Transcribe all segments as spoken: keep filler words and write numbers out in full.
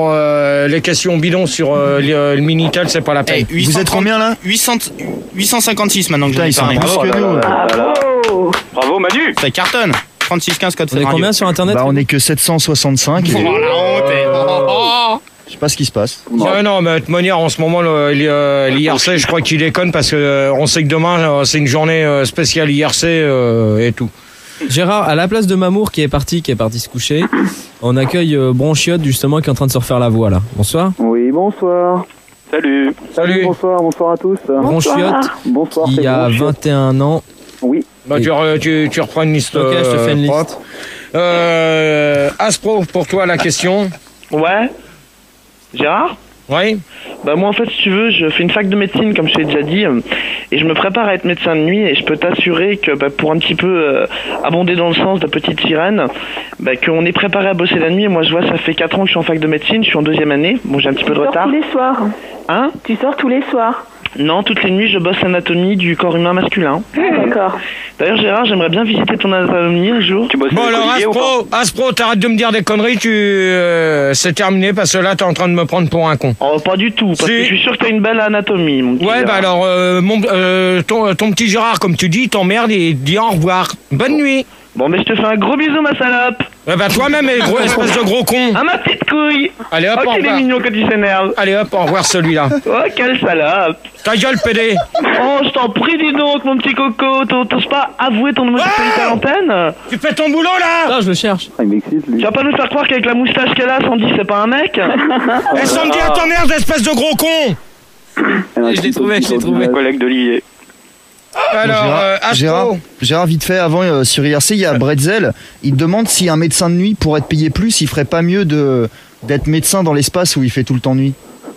Euh, les questions bidons sur euh, le, le Minitel, c'est pas la peine. Hey, huit cent trente, vous êtes combien là? huit cents, huit cent cinquante-six maintenant que j'en ai parlé. Bravo, que nous. Bravo, Bravo Manu. Ça cartonne. trente-six quinze code. On est combien sur internet? Bah on est que sept cent soixante-cinq. Oh, la honte. Oh, oh. Je sais pas ce qui se passe. Non, non, mais de toute manière, en ce moment, l'I R C, je crois qu'il déconne parce qu'on sait que demain, c'est une journée spéciale I R C euh, et tout. Gérard, à la place de Mamour qui est parti, qui est parti se coucher, on accueille euh, Bronchiotte justement qui est en train de se refaire la voix là. Bonsoir. Oui, bonsoir. Salut. Salut. Bonsoir, bonsoir à tous. Bronchiotte, bonsoir, qui a vingt et un ans. Oui. Bah, tu, tu, tu reprends une liste. Ok, je te fais une euh, liste. Euh, Aspro, pour toi la question. Ouais. Gérard? Oui. Bah moi en fait si tu veux je fais une fac de médecine comme je t'ai déjà dit euh, et je me prépare à être médecin de nuit et je peux t'assurer que bah, pour un petit peu euh, abonder dans le sens de petite sirène bah, qu'on est préparé à bosser la nuit et moi je vois ça fait quatre ans que je suis en fac de médecine, je suis en deuxième année, bon j'ai un petit peu de retard. Tu sors tous les soirs? Hein? Tu sors tous les soirs? Non, toutes les nuits je bosse l'anatomie du corps humain masculin. Ah, d'accord. D'ailleurs Gérard j'aimerais bien visiter ton anatomie un jour. Tu bosses Bon alors Aspro, Aspro, t'arrêtes de me dire des conneries, tu euh, c'est terminé parce que là t'es en train de me prendre pour un con. Oh pas du tout, parce Si. que je suis sûr que t'as une belle anatomie mon petit Ouais Gérard. bah alors euh, mon, euh, ton, ton petit Gérard comme tu dis t'emmerde et dis au revoir. Bonne nuit. Bon mais je te fais un gros bisou ma salope. Eh bah toi-même gros espèce de gros con. Ah ma petite couille. Allez hop, Oh au qu'il est revoir. mignon quand il s'énerve. Allez hop, au revoir celui-là. Oh quelle salope. Ta gueule pédé. Oh je t'en prie dis donc mon petit coco, t'oses pas avouer ton homosexualité à l'antenne? Tu fais ton boulot là. Non, je le cherche. Ah, il m'excite lui. Tu vas pas nous faire croire qu'avec la moustache qu'elle a, Sandy c'est pas un mec? Eh Sandy à ton merde espèce de gros con. Je l'ai trouvé, je l'ai trouvé. Collègue d'Olivier. Alors Gérard, euh, Aspro. Gérard, Gérard, vite fait, avant euh, sur I R C, il y a Bretzel. Il demande si un médecin de nuit, pour être payé plus, il ferait pas mieux de d'être médecin dans l'espace où il fait tout le temps nuit.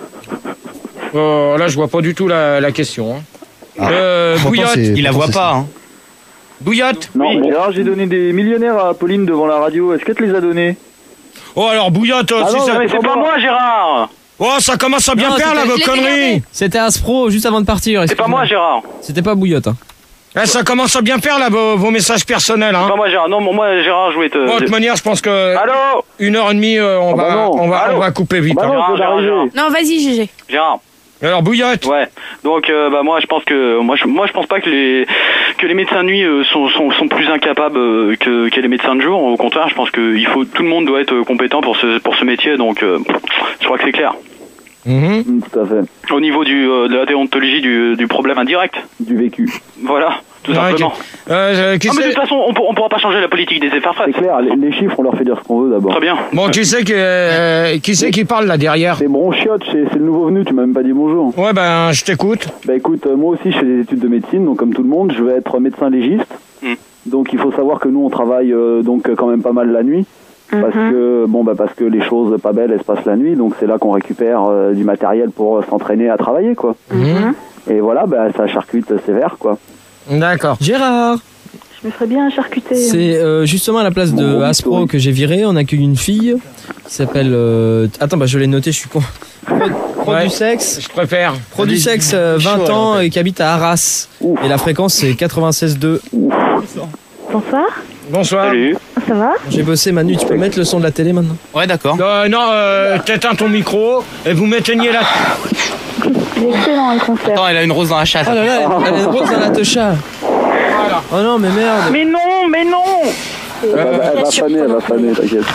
Euh, là je vois pas du tout la, la question. Hein. Ah. Euh, Pourtant, Bouillotte. c'est- Il la pourtant, voit c'est pas. ça. Hein. Bouillotte. Non, Oui. mais Gérard, j'ai donné des millionnaires à Pauline devant la radio. Est-ce qu'elle te les a donnés? Oh alors Bouillotte, Ah si non, ça... mais C'est pas moi Gérard. Oh ça commence à bien Non, faire là c'était- vos conneries. C'était Aspro juste avant de partir. C'est pas excuse-moi. moi Gérard. C'était pas Bouillotte. Hein. Eh, ça commence à bien faire là vos, vos messages personnels. C'est Hein. pas moi Gérard. Non, bon, moi Gérard, je voulais te. Bon, de toute manière, je pense que Allô. une heure et demie, euh, on, Ah bah va, non. on, va, Allô. on va couper vite. Bah hein. non, Gérard, je viens Gérard, d'arriver. Non, vas-y, G G. Gérard. Alors Bouillotte. Ouais. Donc euh, bah moi je pense que moi je moi je pense pas que les que les médecins de nuit euh, sont, sont sont plus incapables euh, que que les médecins de jour. Au contraire, je pense que il faut tout le monde doit être compétent pour ce pour ce métier. Donc euh, je crois que c'est clair. Mhm. Mm, tout à fait. Au niveau du euh, de la déontologie du du problème indirect. Du vécu. Voilà, tout Ouais, simplement. ok. Euh, qui Ah, mais de c'est toute façon, on, pour- on pourra pas changer la politique des F R F. C'est clair, les, les chiffres, on leur fait dire ce qu'on veut d'abord. Très bien. Bon, qui c'est qui, euh, qui c'est qui parle là derrière? C'est Bronchiotte, c'est c'est le nouveau venu, tu m'as même pas dit bonjour. Ouais, ben, je t'écoute. Bah écoute, euh, moi aussi je fais des études de médecine, donc comme tout le monde, je vais être médecin légiste. Mm. Donc il faut savoir que nous on travaille euh, donc quand même pas mal la nuit. Parce que bon bah parce que les choses pas belles elles se passent la nuit, donc c'est là qu'on récupère euh, du matériel pour euh, s'entraîner à travailler quoi. Mhm. Et voilà, bah ça charcute sévère quoi. D'accord. Gérard, Je me ferais bien charcuter. c'est euh, justement à la place de Bon, Aspro oui. que j'ai viré. On accueille une fille qui s'appelle. euh, Attends, bah je l'ai noté, je suis con. Pro, pro Ouais. du sexe. Je préfère. Pro du sexe, euh, vingt chaud, ans alors, en fait. et qui habite à Arras. Ouf. Et la fréquence c'est quatre-vingt-seize virgule deux. Bonsoir, Bonsoir. Salut. ça va? J'ai bossé Manu, tu peux mettre le son de la télé maintenant? Ouais, d'accord. Euh, non, euh, t'éteins ton micro et vous m'éteignez la... Il est excellent le concert. Attends, elle a une rose dans la chatte. Oh là là, elle, elle est rose dans la techa. Voilà. Oh non, mais merde. Mais non, mais non. Elle, va, elle va faner, elle va faner, t'inquiète.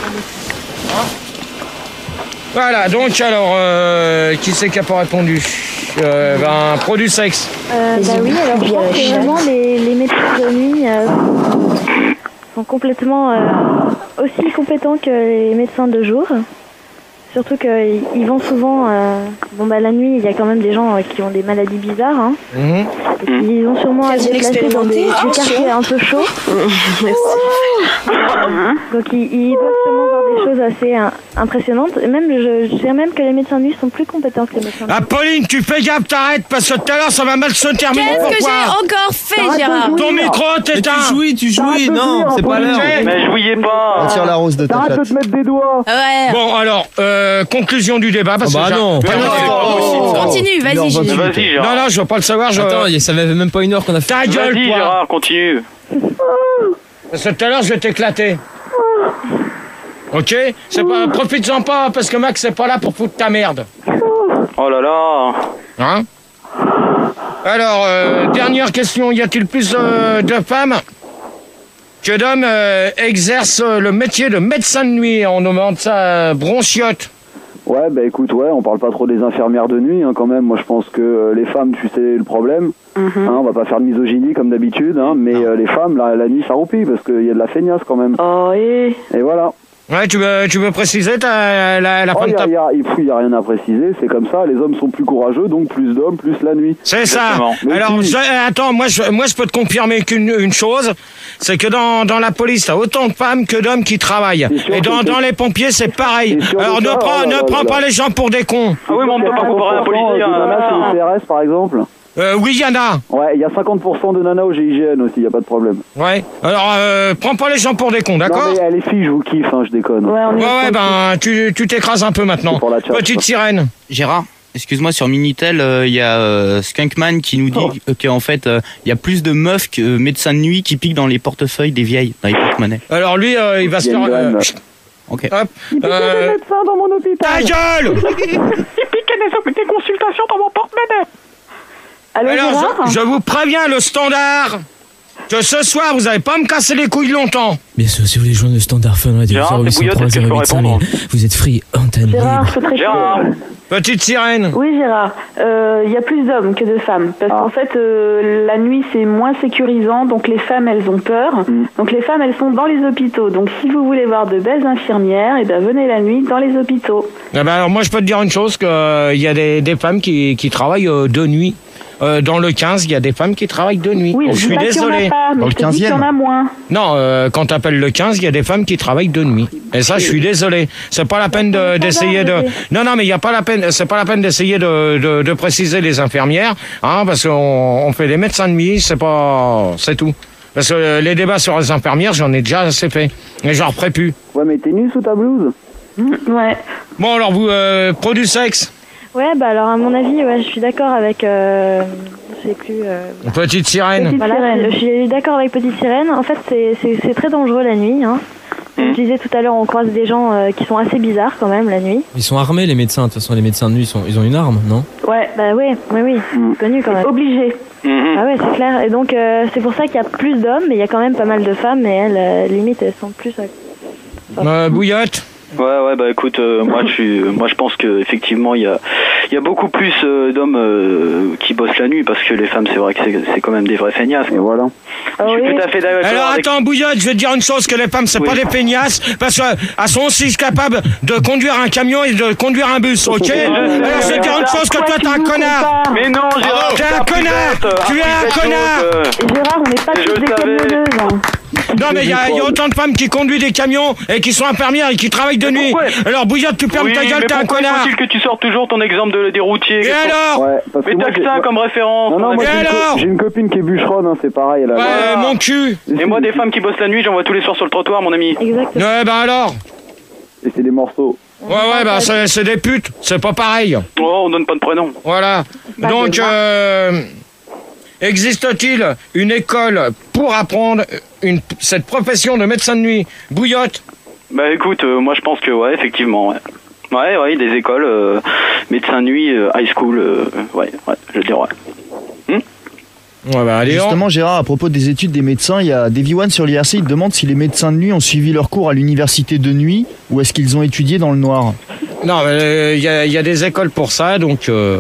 Voilà, donc alors, euh, qui c'est qui a pas répondu? euh, Ben, pro du sexe. Euh, bah oui, alors je pense que vraiment les, les médecins de nuit euh, sont complètement euh, aussi compétents que les médecins de jour. Surtout qu'ils ils vont souvent... euh, bon bah la nuit, il y a quand même des gens euh, qui ont des maladies bizarres. Hein, Mhm. et qui ils ont sûrement à se déplacer dans des, des quartiers un peu chauds. Donc ils, ils doivent sûrement voir des choses assez euh, impressionnantes. Et même, je, je dirais même que les médecins de nuit sont plus compétents que les médecins de Ah, jour. Pauline, tu fais gaffe, t'arrêtes, parce que tout à l'heure, ça va mal se terminer. Qu'est-ce que j'ai Pourquoi encore fait, Arrête de Gérard? jouer. Ton micro, Mais tu t'éteins. jouis, tu jouis, Arrête de non, jouer, c'est pas Antoine. l'heure. Mais jouiez pas. Retire la rose de ta Arrête de chatte. te mettre des doigts. Ouais. Bon, alors, euh, conclusion du débat, parce Oh bah que... j'ai- non. j'ai- Ah non, c'est pas possible, ça. Continue, Il vas-y, en va Gégé. plus. Vas-y, Gérard. Non, non, je veux pas le savoir, je... Attends, ça fait même pas une heure qu'on a fait. Ta gueule, Vas-y, toi. Gérard, continue. Parce que tout à l'heure, je vais t'éclater. Ok, c'est pas, profites-en pas parce que Max c'est pas là pour foutre ta merde. Oh là là. Hein? Alors, euh, dernière question, y a-t-il plus euh, de femmes que d'hommes euh, exercent le métier de médecin de nuit? On demande ça euh, bronchiote. Ouais, bah écoute, ouais, on parle pas trop des infirmières de nuit, hein, quand même. Moi, je pense que euh, les femmes, tu sais le problème. Mm-hmm. Hein, on va pas faire de misogynie comme d'habitude, hein, mais euh, les femmes, la, la nuit, ça roupille parce qu'il y a de la feignasse quand même. Oh, et... Et voilà. Ouais, tu veux, tu veux préciser ta, la, la Oh, femme y a, ta... y a, il n'y a rien à préciser, c'est comme ça, les hommes sont plus courageux, donc plus d'hommes, plus la nuit. C'est ça. Mais Alors, si. je- attends, moi je, moi je peux te confirmer qu'une une chose, c'est que dans, dans la police, t'as autant de femmes que d'hommes qui travaillent. sûr Et dans, que dans c'est- les pompiers, c'est pareil. T'es sûr de Alors ne ça prends, Oh là ne là prends là pas là. les gens pour des cons. Ah oui, mais on ne peut pas comparer un policier de à nanas chez un... le C R S, par exemple. Euh, oui, il y en a. Ouais, il y a cinquante pour cent de nanas au G I G N aussi, il n'y a pas de problème. Ouais. Alors, euh, prends pas les gens pour des cons, d'accord? Non, mais eh, les filles, je vous kiffe, hein, je déconne. Ouais, on est Ouais, ouais, ben, tu, tu t'écrases un peu maintenant. C'est pour la chatte, Petite quoi. sirène. Gérard, excuse-moi, sur Minitel, il y a euh, Skunkman qui nous dit Oh. qu'en fait, il y a plus de meufs que médecins de nuit qui piquent dans les portefeuilles des vieilles, dans les porte-monnaies. Alors lui, euh, il va se Il y a faire... une euh, graine. chut, Ok. hop. Il pique Euh, des médecins dans mon hôpital. ta gueule! Il pique des, des consultations dans mon porte-monnaie. Allô, Alors, Gérard je, je vous préviens, le standard, que ce soir, vous allez pas me casser les couilles longtemps. Bien sûr, si vous voulez joindre le standard Fun Radio Gérard, c'est Bouillotte, est-ce que je peux répondre vous êtes free antenne Gérard, libre. je peux te répondre. Gérard. Petite sirène. Oui, Gérard. Euh, Il y a plus d'hommes que de femmes. Parce Ah. qu'en fait, euh, la nuit, c'est moins sécurisant. Donc, les femmes, elles ont peur. Mm. Donc, les femmes, elles sont dans les hôpitaux. Donc, si vous voulez voir de belles infirmières, eh ben, venez la nuit dans les hôpitaux. Eh ben, alors moi, je peux te dire une chose, qu'il y a des, des femmes qui, qui travaillent euh, de nuit. Euh, dans le quinze, il y a des femmes qui travaillent de nuit. Oui, Oh, je je dis suis pas qu'il y en a désolé. pas, mais Dans le je te dis qu'il y en quinzième. a moins. Non, euh, quand t'appelles le quinze, il y a des femmes qui travaillent de nuit. Et ça, je suis désolé. C'est pas la peine de- d'essayer de... Non, non, mais il y a pas la peine. C'est pas la peine d'essayer de, de, de préciser les infirmières, hein, parce qu'on on fait des médecins de nuit. C'est pas, c'est tout. Parce que euh, les débats sur les infirmières, j'en ai déjà assez fait. Et j'en referai plus. Ouais, mais t'es nu sous ta blouse. Mm, Ouais. Bon, alors vous, euh, pro du sexe, Ouais, bah alors à mon avis, ouais, je suis d'accord avec. Euh, je sais plus. Euh, petite sirène. Petite voilà, sirène. je suis d'accord avec Petite Sirène. En fait, c'est- c'est c'est très dangereux la nuit. Hein. Comme je disais tout à l'heure, on croise des gens euh, qui sont assez bizarres quand même la nuit. Ils sont armés, les médecins. De toute façon, les médecins de nuit, ils, sont, ils ont une arme, non? Ouais. Bah oui, oui, oui, Mm. connu quand même. Obligé. Mhm. Ah ouais, c'est clair. Et donc, euh, c'est pour ça qu'il y a plus d'hommes, mais il y a quand même pas mal de femmes, et elles, euh, limite, elles sont plus... euh, Euh, Bouillotte. Ouais, ouais, bah écoute, euh, moi je suis, moi je pense que effectivement il y a, il y a beaucoup plus euh, d'hommes euh, qui bossent la nuit parce que les femmes, c'est vrai que c'est, c'est quand même des vrais feignasses. Et voilà. Ah Je suis oui. tout à fait d'accord. Alors avec- attends, Bouillotte, je vais te dire une chose, que les femmes, c'est Oui. pas des peignasses, parce qu'elles sont aussi capables de conduire un camion et de conduire un bus, ok? Alors je vais te dire une chose, que toi, t'es un connard. Mais non, Gérard, T'es c'est un prise connard. haute, Tu es un un prise connard. haute, euh. Et Gérard, on n'est pas Je tous le des savais. camionneuses. hein. Non mais il y, a- il y a autant de femmes qui conduisent des camions et qui sont infirmières et qui travaillent de nuit. pourquoi Alors Bouillotte, tu fermes Oui, ta gueule, mais t'es un pourquoi connard. faut-il que tu sortes toujours ton exemple de, des routiers? Et qu'est-ce qu'on- alors? Ouais, parce que Mais moi, t'as que j'ai- ça comme référence. Non, non, moi Et j'ai une, co- alors j'ai une copine qui est bûcheronne, hein, c'est pareil. Elle a... Ouais, mon cul. Et moi, des femmes qui bossent la nuit, j'en vois tous les soirs sur le trottoir, mon ami. Exactement. Ouais, ben alors. Et c'est des morceaux. Ouais, ouais, bah c'est c'est des putes, c'est pas pareil. Oh, on donne pas de prénom. Voilà. Donc, euh, existe-t-il une école pour apprendre une, cette profession de médecin de nuit? Bouillotte? Bah écoute, euh, moi je pense que ouais, effectivement, ouais. Ouais, ouais, des écoles, euh, médecin de nuit, euh, high school, euh, ouais, ouais, je veux dire, ouais. Ouais, bah allez, Justement, Gérard, à propos des études des médecins, il y a Davy One sur l'I R C, il demande si les médecins de nuit ont suivi leurs cours à l'université de nuit ou est-ce qu'ils ont étudié dans le noir. Non, mais il y, a- y a des écoles pour ça, donc euh,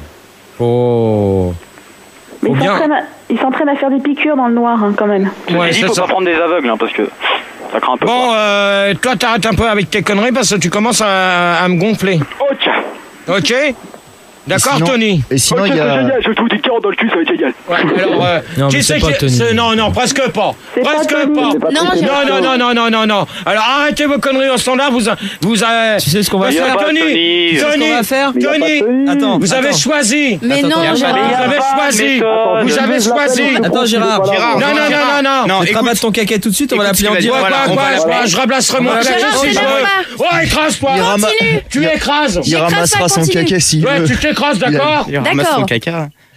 faut. Mais Faut ils bien. s'entraînent à- ils s'entraînent à faire des piqûres dans le noir, hein, quand même. Ouais, J'ai dit, c'est faut ça. pas prendre des aveugles, hein, parce que ça craint un peu. Bon, euh, toi, t'arrêtes un peu avec tes conneries parce que tu commences à, à me gonfler. Ok. Ok? D'accord, Et sinon- Tony? Et sinon, Ok, il y c'est a. génial, je vais te foutre une carotte dans le cul, ça va être génial. Ouais, alors, euh, Non, qui mais c'est c'est pas qui- Tony. c'est- Non, non, presque pas. C'est pas Presque Tony. pas. C'est pas Non, trop j'ai- Non, non, non, non, non, non, non. Alors arrêtez vos conneries au standard, vous, a- vous avez... Tu sais ce qu'on va Parce que faire Tony, Tony. Tony, Tu sais ce qu'on va faire? Mais y a pas de Tony, tenue. Attends. vous avez Attends. choisi. Mais Attends, non, attends, Vous Gérard. avez choisi. Attends, Vous je avez vais choisi. l'appeler, je Attends, pense qu'il est Gérard. pas là. Gérard. Non, non, non, non, non. Non, Tu te écoute, rabattes ton caquet tout de suite, on va écoute l'appeler en ce qu'il direct. va Quoi, dire. quoi, Voilà, quoi, on va je, je rablasserai mon on va claquet l'appeler. si je Gérard, veux. Oh, écrase-toi. Il, rama- Continue. Tu écrases. il J'écrase ramassera ça, son continue. caca s'il Ouais, veut. tu t'écrases, d'accord? Il ramasse D'accord. son caca.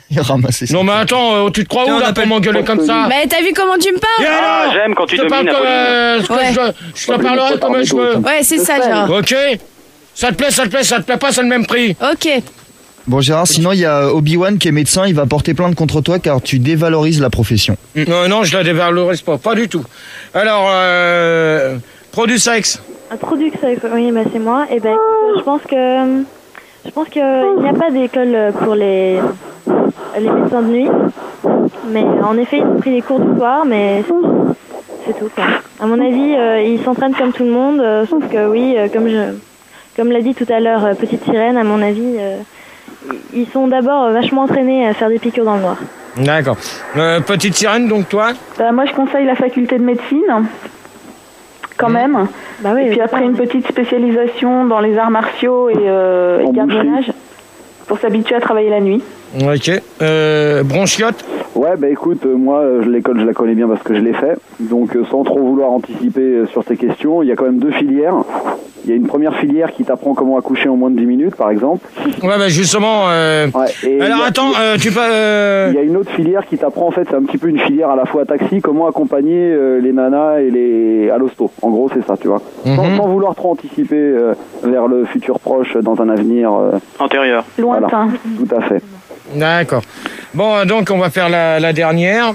Il a ramassé ça. Non mais attends, euh, tu te crois Tiens, où on là appelle pour m'engueuler comme ça? Mais t'as vu comment tu me parles? Et Ah, alors j'aime quand tu Je te domines, parle comme, Apolline. euh, ce que Ouais. je, je te parlerai comme je veux. Ouais, c'est ça, Gérard. Ok. Ça te plaît, ça te plaît, ça te plaît pas, c'est le même prix. Ok. Bon Gérard, sinon il y a Obi-Wan qui est médecin, il va porter plainte contre toi car tu dévalorises la profession. Non, non, je la dévalorise pas, pas du tout. Alors, euh, produit sexe. Un produit sexe, oui, bah c'est moi. Et ben, écoute, je pense que je pense qu'il n'y a pas d'école pour les les médecins de nuit. Mais en effet, ils ont pris des cours du soir, mais c'est- c'est tout, quoi. À mon avis, euh, ils s'entraînent comme tout le monde, euh, sauf que oui, euh, comme je comme l'a dit tout à l'heure euh, Petite Sirène, à mon avis, euh, ils sont d'abord euh, vachement entraînés à faire des piqûres dans le noir. D'accord. Euh, petite sirène, donc toi? Bah, moi, je conseille la faculté de médecine, quand même. Bah oui, Et puis oui, après, ça. une petite spécialisation dans les arts martiaux et, euh, et En gardiennage pour s'habituer à travailler la nuit. Ok. Euh, bronchiote? Ouais, bah écoute, euh, moi, euh, l'école, je la connais bien parce que je l'ai fait. Donc, euh, sans trop vouloir anticiper euh, sur tes questions, il y a quand même deux filières. Il y a une première filière qui t'apprend comment accoucher en moins de dix minutes, par exemple. Ouais, bah justement. Euh... Ouais, et Alors il y a- attends, euh, tu peux. Euh... Il y a une autre filière qui t'apprend, en fait, c'est un petit peu une filière à la fois taxi, comment accompagner euh, les nanas et les à l'hosto. En gros, c'est ça, tu vois. Sans, Mhm. sans vouloir trop anticiper euh, vers le futur proche dans un avenir. euh, Antérieur. Lointain. Tout à fait. D'accord. Bon, euh, donc on va faire la, la dernière.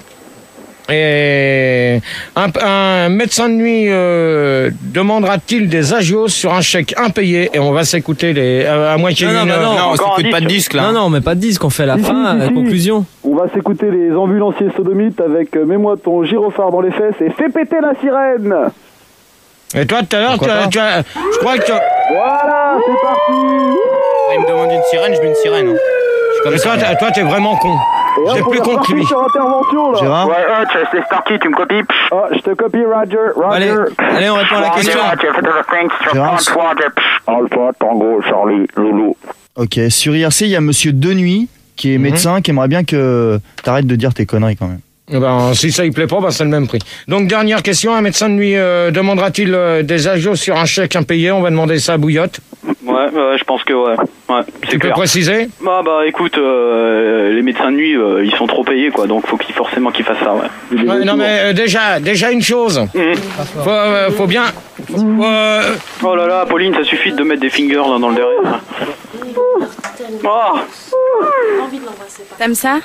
Et un, un médecin de nuit euh, demandera-t-il des agios sur un chèque impayé? Et on va s'écouter les à, à moitié Non, non, d'une bah heure. non, Non, on encore un s'écoute pas de disque. disque là. Non, non, mais pas de disque, on fait la Si, fin, si, la si. conclusion. On va s'écouter les ambulanciers sodomites avec euh, Mets-moi ton gyrophare dans les fesses et fais péter la sirène. Et toi, tout à l'heure, tu Pourquoi as, pas tu as- je crois que tu as- Voilà, c'est parti. Il me demande une sirène, je mets une sirène. hein. Je suis comme Mais ça. toi, t'es- toi, t'es vraiment con. Et J'ai hop, plus on est con que reparti lui. sur intervention, là. Gérard, Ouais, oh, tu- c'est parti, tu me copies. Ah, je te copie, Roger. Roger. Allez, allez, on répond à la question. Gérard. Alpha, Tango, Charlie, Loulou. ok. Sur I R C, il y a monsieur Denuy qui est Mhm. médecin, qui aimerait bien que t'arrêtes de dire tes conneries quand même. Eh ben, si ça ne plaît pas, ben, c'est le même prix. Donc, dernière question, un médecin de nuit euh, demandera-t-il euh, des agios sur un chèque impayé? On va demander ça à Bouillotte. Ouais, ouais, je pense que ouais. Ouais, Tu c'est peux clair. préciser? Bah, bah, écoute, euh, les médecins de nuit, euh, ils sont trop payés, quoi. Donc, faut qu'ils forcément qu'ils fassent ça, ouais. Ouais, non, mais euh, déjà, déjà une chose. Mhm. Faut, euh, faut bien. faut, euh, Oh là là, Pauline, ça suffit de mettre des fingers dans, dans le derrière. Oh. T'aimes ça?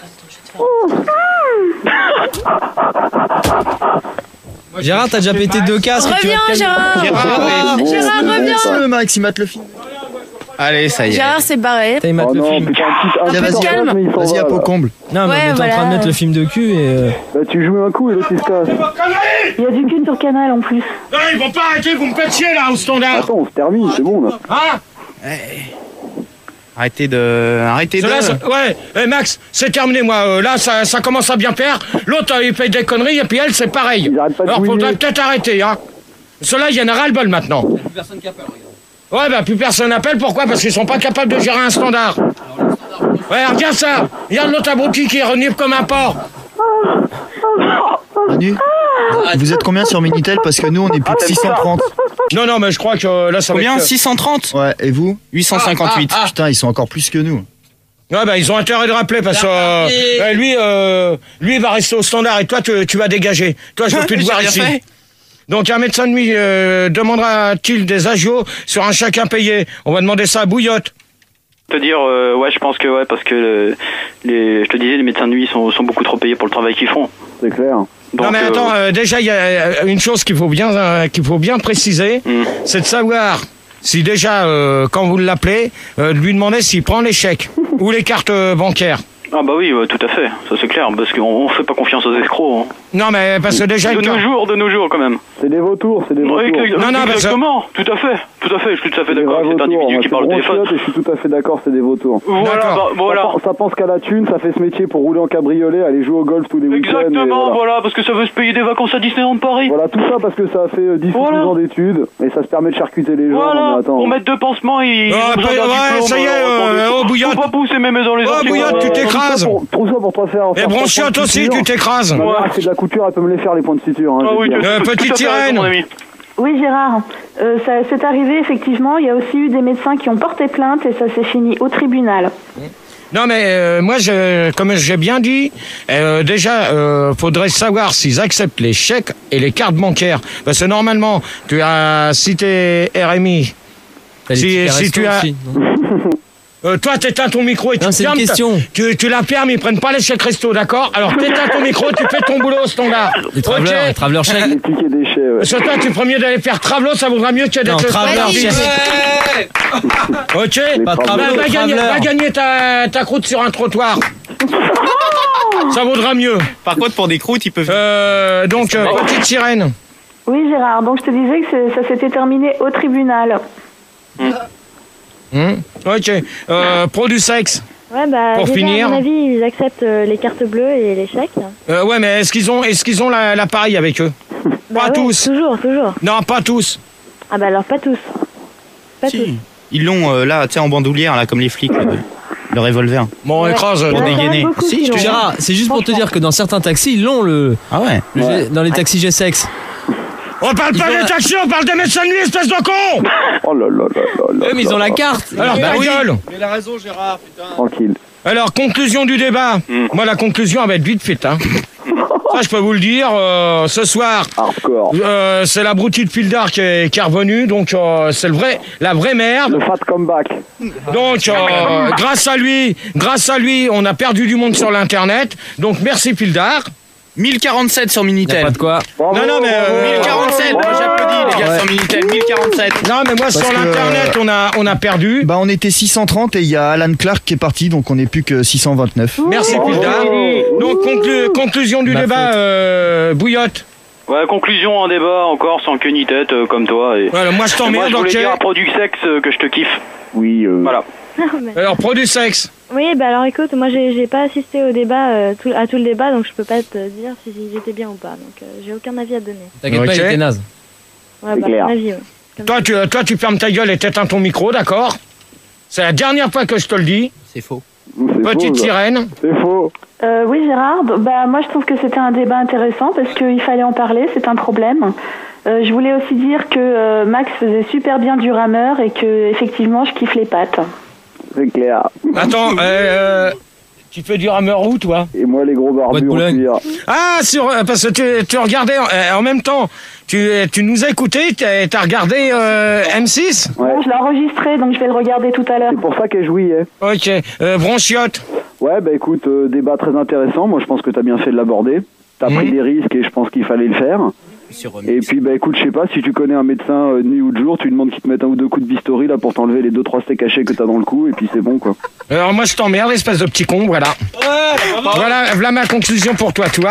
Gérard, t'as déjà pété deux casques. tu vas Reviens, te calmer. Gérard! Gérard, Gérard, reviens! le Max, il mate le film. Allez, ça y est. Gérard s'est barré. T'as Oh le non, film. putain, un petit, un Tiens, petit vas-y, orgasme, mais il s'en Vas-y, va, à peau là. comble. Non, mais Ouais, on est en voilà. train de mettre le film de cul et. euh, Bah, tu joues un coup et l'autre il se casse. Il y a du cul sur Canal en plus. Non, ils vont pas arrêter, vous me faites chier là, au standard. Attends, on se termine, c'est bon, là. Hein? Arrêtez de. Arrêtez de. Cela, ça- ouais, eh, Max, c'est terminé, moi. Euh, là, ça, ça commence à bien faire. L'autre, euh, il fait des conneries, et puis elle, c'est pareil. Ils arrêtent pas de Alors, faudrait fouiller. peut-être arrêter, hein. Cela, il y en a ras-le-bol maintenant. Plus personne qui appelle, Ouais, bah, plus personne n'appelle. Pourquoi? Parce qu'ils sont pas capables de gérer un standard. Ouais, regarde ça. Regarde l'autre abruti qui est renifle comme un porc. Manu, vous êtes combien sur Minitel? Parce que nous, on est plus de six cent trente. Non, non, mais je crois que euh, là, ça va Combien être... six cent trente Ouais, et vous? huit cent cinquante-huit. Ah, ah, Putain, ils sont encore plus que nous. Ouais, bah, ils ont intérêt de rappeler parce que euh, ouais, lui, euh, lui, il va rester au standard et toi, tu, tu vas dégager. Toi, je veux plus te J'ai voir rien ici. fait. Donc, un médecin de nuit euh, demandera-t-il des agios sur un chèque impayé? On va demander ça à Bouillotte. Te dire, euh, ouais, je pense que ouais, parce que le- les, je te disais, les médecins de nuit sont, sont beaucoup trop payés pour le travail qu'ils font. C'est clair. Donc, non, mais euh, attends, euh, déjà, il y a une chose qu'il faut bien, euh, qu'il faut bien préciser, hmm. c'est de savoir si déjà, euh, quand vous l'appelez, euh, de lui demander s'il prend les chèques ou les cartes euh, bancaires. Ah bah oui, ouais, tout à fait, ça c'est clair, parce qu'on on fait pas confiance aux escrocs. Hein. Non, mais parce que déjà... De une nos carte- jours, de nos jours quand même. C'est des vautours, c'est des Ouais, vautours. exact- Non, non, parce que- exactement, tout à fait, tout à fait, je suis tout à fait Des d'accord vrais avec cet vautours. individu Moi, qui c'est parle au téléphone. bronchiote et je suis tout à fait d'accord, c'est des vautours. Voilà, D'accord. bah, voilà. Ça, pense- ça pense qu'à la thune, ça fait ce métier pour rouler en cabriolet, aller jouer au golf tous les week-ends. et Exactement, voilà. voilà, parce que ça veut se payer des vacances à Disneyland Paris. Voilà, tout ça parce que ça a fait euh, dix ou Voilà. douze ans d'études et ça se permet de charcuter les gens. Voilà, Non, mais attends. pour mettre deux pansements, ils Ah, ont besoin ouais, d'un ouais, diplôme. ça y est, alors, euh, attendez, oh, Bouillotte. Faut pas pousser mémé dans les Oh, orties, Bouillotte, voilà. tu Tout ça t'écrases. pour- Tout ça pour te faire. Et faire bronchiote points de aussi, suture. tu t'écrases. Ma Ouais. mère, c'est de la couture, elle peut me les faire les points de suture. Hein, Ah je veux oui, dire. tout- Euh, tout- petite tout à fait raison, sirène. mon ami. Oui, Gérard, euh, ça c'est arrivé effectivement. Il y a aussi eu des médecins qui ont porté plainte et ça s'est fini au tribunal. Non mais euh, moi, je, comme j'ai bien dit, euh, déjà, euh, faudrait savoir s'ils acceptent les chèques et les cartes bancaires. Parce que normalement, tu as, si t'es R M I, si, si tu as... Euh, toi, t'éteins ton micro et tu non, c'est une fermes. question. Tu, tu la fermes, ils prennent pas les chèques resto, d'accord? Alors t'éteins ton micro, tu fais ton boulot au standard. Les travelers, okay. les travelers chèques. Les tickets déchets, ouais. Sur toi, tu ferais mieux d'aller faire Travelo, ça vaudra mieux que d'être... Non, travelers chèques. Ok, Pas bah, va, gagner, va gagner ta, ta croûte sur un trottoir. Ça vaudra mieux. Par contre, pour des croûtes, ils peuvent... Euh, donc, euh, petite sirène. Oui, Gérard, donc je te disais que c'est- ça s'était terminé au tribunal. Hum, ok. Euh, pro du sexe. Ouais, bah, Pour déjà, finir. à mon avis, ils acceptent euh, les cartes bleues et les chèques. Euh, ouais, mais est-ce qu'ils ont, est-ce qu'ils ont la- l'appareil avec eux? Bah Pas ouais, tous. Toujours, toujours. Non, pas tous. Ah bah alors, pas tous. Pas tous. Si. Ils l'ont euh, là, tu sais, en bandoulière, là, comme les flics, le, le revolver. Bon, Ouais. écrase. Il y en a Pour quand même dégainer. beaucoup Si, qui je te l'ont. Gérard, c'est juste pour te dire que dans certains taxis, ils l'ont le. Ah ouais. le Ouais. G- Dans les taxis G-Sex. On parle pas des taxis, on parle des médecins de nuit, espèce de con! Oh là là là là là. Eux, mais ils ont la carte. Alors, Bah ta oui. gueule! Il a raison, Gérard, putain. Tranquille. Alors, conclusion du débat. Moi, la conclusion, elle va être vite faite, hein. Ça, je peux vous le dire, euh, ce soir, Hardcore. euh, c'est l'abruti de Fildar qui est, qui est revenu, donc euh, c'est le vrai, la vraie merde. Le fat comeback. Donc, euh, grâce à lui, grâce à lui, on a perdu du monde sur l'internet. Donc, merci Fildar. mille quarante-sept sur Y a Minitel. pas de quoi. Bravo, Non, non, mais, euh, bravo, mille quarante-sept, moi bravo. j'applaudis les gars Ouais. sur Minitel, mille quarante-sept. Non, mais moi, sur que, l'internet, on a, on a perdu. Bah on était six cent trente et il y a Alan Clark qui est parti, donc on n'est plus que six cent vingt-neuf. Merci Fildar. Donc, conclu- conclusion du Ma débat, faute. euh, Bouillotte. Ouais, conclusion, un débat encore sans queue ni tête, euh, comme toi. Et... Voilà, moi, je Et moi, t'emmerde, je voulais ok. dire à Product Sex euh, que je te kiffe. Oui, euh, Voilà. Alors, pro du sexe. Oui, bah alors écoute, moi j'ai j'ai pas assisté au débat, euh, tout- à tout le débat, donc je peux pas te dire si j'étais bien ou pas. Donc euh, j'ai aucun avis à donner. T'inquiète Ok. pas, il était naze. Ouais, C'est bah, clair. mon avis, ouais. Comme Toi tu, toi, tu fermes ta gueule et t'éteins ton micro, d'accord? C'est la dernière fois que je te le dis. C'est faux. c'est Petite faux, ça. sirène. C'est faux. Euh, oui, Gérard, bah, moi je trouve que c'était un débat intéressant parce qu'il fallait en parler, c'est un problème. Euh, je voulais aussi dire que euh, Max faisait super bien du rameur et que effectivement je kiffe les pattes. C'est clair. Attends, euh, tu fais du rameur où, toi? Et moi, les gros Bois de barbus en Boulogne. cuir. Ah, sur, euh, parce que tu, tu regardais en, en même temps. Tu, tu nous as écoutés, t'as t'as regardé euh, M six? Ouais. Bon, je l'ai enregistré, donc je vais le regarder tout à l'heure. C'est pour ça qu'elle jouit, hein. Ok. Euh, Bronchiotte. Ouais, bah écoute, euh, débat très intéressant. Moi, je pense que t'as bien fait de l'aborder. T'as Mhm. pris des risques et je pense qu'il fallait le faire. Sur, euh, Et puis, bah écoute, je sais pas, si tu connais un médecin euh, de nuit ou de jour, tu lui demandes qu'il te mette un ou deux coups de bistouri là pour t'enlever les deux trois steaks hachés que t'as dans le cou et puis c'est bon quoi. Alors moi je t'emmerde, espèce de petit con, voilà. Voilà, voilà ma conclusion pour toi, tu vois.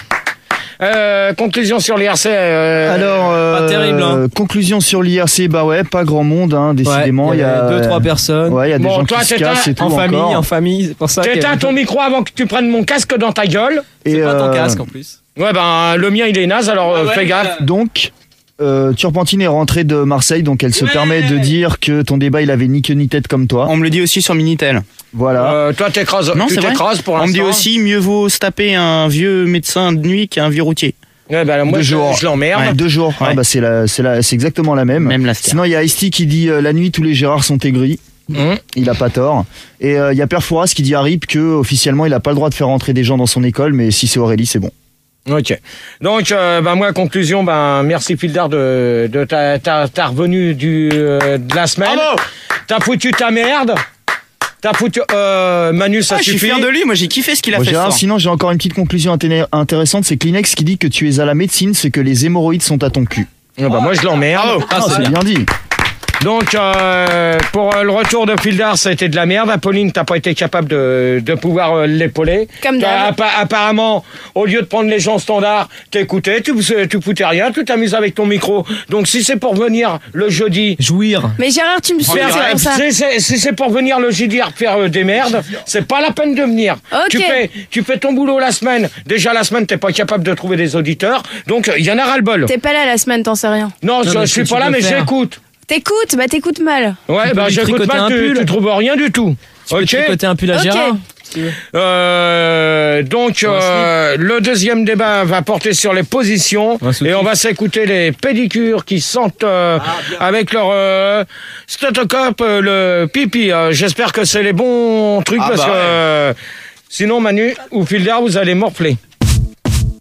Euh, conclusion sur l'I R C. Euh, Alors, euh, Pas terrible, hein. conclusion sur l'I R C, bah ouais, pas grand monde, hein, décidément. Ouais, il y a deux, trois personnes. Ouais, il y a des Bon, gens toi, qui se c'est cassent un- et tout En famille, encore. en famille, c'est pour ça que. T'éteins ton micro avant que tu prennes mon casque dans ta gueule. C'est Et, pas ton euh, casque en plus. Ouais, ben le mien il est naze, alors euh, fais gaffe. Donc, euh, Turpentine est rentrée de Marseille, donc elle se permet de dire que ton débat il avait ni queue ni tête comme toi. On me le dit aussi sur Minitel. Voilà. Euh, toi t'écrases, Non, tu c'est vrai. t'écrases pour On me l'instant. dit aussi mieux vaut se taper un vieux médecin de nuit qu'un vieux routier. Ouais, ben moi Deux je, jours. je l'emmerde. Ouais. Deux jours. Ah, Ouais. bah, c'est la, c'est la, c'est exactement la même. Même la star. Sinon, il y a Ice-T qui dit euh, la nuit tous les Gérards sont aigris. Hum. Il a pas tort. Et euh, il y a Père Fouras qui dit à Rip que officiellement il a pas le droit de faire rentrer des gens dans son école, mais si c'est Aurélie, c'est bon. Ok. Donc, euh, ben moi, conclusion, ben merci Fildar de, de ta, ta, ta revenue du, euh, de la semaine. Bravo. T'as foutu ta merde. T'as foutu... Euh, Manu, ça Ah, je suis suffit. fier de lui, moi j'ai kiffé ce qu'il a Bon, fait. Gérard, ce soir. sinon j'ai encore une petite conclusion inténé- intéressante, c'est Kleenex qui dit que tu es à la médecine, c'est que les hémorroïdes sont à ton cul. Ah, ben, moi, je l'emmerde. Ah, c'est bien dit. Donc, euh, pour euh, le retour de Fildar, ça a été de la merde. Apolline, t'as pas été capable de, de pouvoir euh, l'épauler. Comme T'as d'hab. appa- Apparemment, au lieu de prendre les gens standards, t'écoutais, tu, tu foutais rien, tu t'amuses avec ton micro. Donc, si c'est pour venir le jeudi... Jouir. Mais Gérard, tu me suis Faire, c'est pour ça. si c'est si c'est pour venir le jeudi faire euh, des merdes, c'est pas la peine de venir. Ok. Tu fais, tu fais ton boulot la semaine. Déjà la semaine, t'es pas capable de trouver des auditeurs. Donc, il y en a ras-le-bol. T'es pas là la semaine, t'en sais rien. Non, Non, je, mais je suis ce que pas tu là, peux mais faire. j'écoute. T'écoutes, bah t'écoutes mal. Ouais, peux bah lui j'écoute tricoter mal, un tu, pull. tu trouves rien du tout. Tu peux Ok. tricoter un pull à Ok. Gérard. Euh, donc, euh, le deuxième débat va porter sur les positions et on va s'écouter les pédicures qui sentent euh, ah, avec leur euh, stethoscope euh, le pipi. Euh, J'espère que c'est les bons trucs ah, parce bah, que ouais. euh, sinon, Manu ou Filder, vous allez morfler.